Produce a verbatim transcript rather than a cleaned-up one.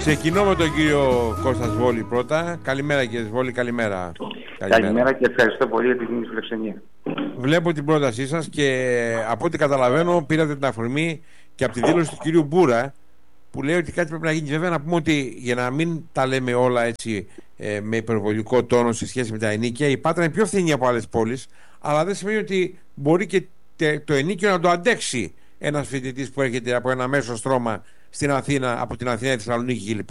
Ξεκινώ με τον κύριο Κώστα Σβόλη πρώτα. Καλημέρα κύριε Σβόλη, καλημέρα. Καλημέρα. Καλημέρα και ευχαριστώ πολύ για την φιλοξενία. Βλέπω την πρότασή σας και από ό,τι καταλαβαίνω πήρατε την αφορμή και από τη δήλωση του κυρίου Μπούρα που λέει ότι κάτι πρέπει να γίνει. Βέβαια να πούμε ότι για να μην τα λέμε όλα έτσι ε, με υπερβολικό τόνο σε σχέση με τα ενοίκια, η Πάτρα είναι πιο φθηνή από άλλες πόλεις, αλλά δεν σημαίνει ότι μπορεί και το ενοίκιο να το αντέξει ένας φοιτητής που έρχεται από ένα μέσο στρώμα στην Αθήνα, από την Αθήνα, τη Θεσσαλονίκη κλπ.